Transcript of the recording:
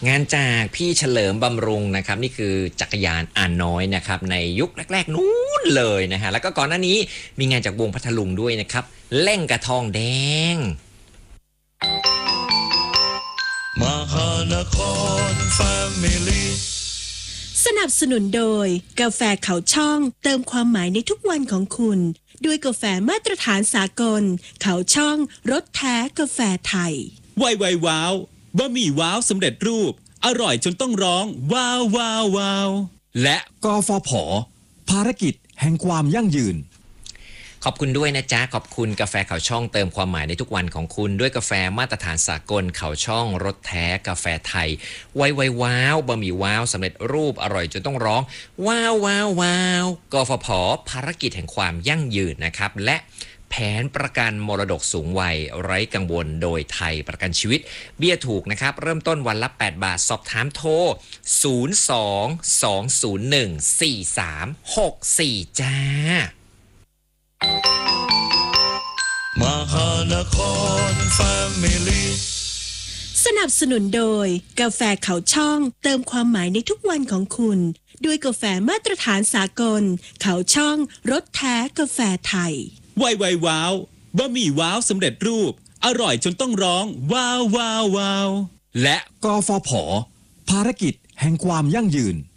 งานจากพี่เฉลิมบำรุงนะครับนี่คือจักรยานอ่านน้อยนะครับในยุคแรกๆนู้นเลยนะฮะแล้วก็ก่อนหน้านี้มีงานจากวงพัทลุงด้วยนะครับเล่งกระทองแดงมหานครแฟมิลี่สนับสนุนโดยกาแฟเขาช่องเติมความหมายในทุกวันของคุณด้วยกาแฟมาตรฐานสากลเขาช่องรสแท้กาแฟไทยไวว้าวบะหมี่ว้าวสำเร็จรูปอร่อยจนต้องร้องว้าวว้าวว้าวและกฟผ.ภารกิจแห่งความยั่งยืนขอบคุณด้วยนะจ๊ะขอบคุณกาแฟเขาช่องเติมความหมายในทุกวันของคุณด้วยกาแฟมาตรฐานสากลเขาช่องรสแท้กาแฟไทยไวว้าวบะหมี่ว้าวสำเร็จรูปอร่อยจนต้องร้องว้าวว้าวว้าวกฟผ.ภารกิจแห่งความยั่งยืนนะครับและแผนประกันมรดกสูงวัยไร้กังวลโดยไทยประกันชีวิตเบี้ยถูกนะครับเริ่มต้นวันละ8 บาทสอบถามโทร02-201-4364จ้ามหานครแฟมิลี่สนับสนุนโดยกาแฟเขาช่องเติมความหมายในทุกวันของคุณด้วยกาแฟมาตรฐานสากลเขาช่องรสแท้กาแฟไทยไวว้าวบะหมี่ว้าวสำเร็จรูปอร่อยจนต้องร้องว้าวว้าวว้าวและกฟผ.ภารกิจแห่งความยั่งยืน